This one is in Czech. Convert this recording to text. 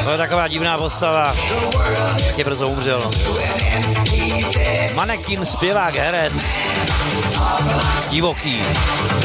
To je taková divná postava. Taky brzo umřel. Manekin, zpěvák, herec. Divoký.